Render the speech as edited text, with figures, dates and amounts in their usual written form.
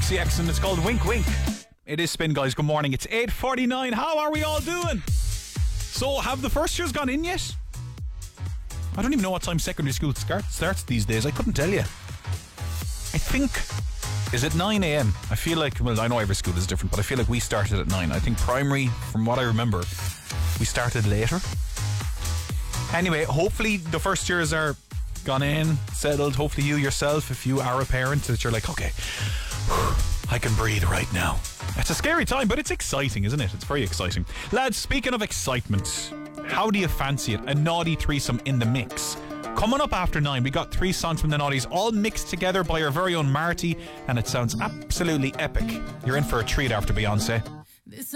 Dixie X, and it's called Wink Wink. It is Spin, guys. Good morning. It's 8:49. How are we all doing? So, have the first years gone in yet? I don't even know what time secondary school starts these days. I couldn't tell you. I think, is it 9 a.m? I feel like, well, I know every school is different, but I feel like we started at 9. I think primary, from what I remember, we started later. Anyway, hopefully the first years are gone in, settled. Hopefully you yourself, if you are a parent, that you're like, okay, I can breathe right now. It's a scary time, but it's exciting, isn't it? It's very exciting. Lads, speaking of excitement, how do you fancy it? A naughty threesome in the mix. Coming up after 9, we got 3 songs from the Naughties, all mixed together by our very own Marty, and it sounds absolutely epic. You're in for a treat after Beyonce.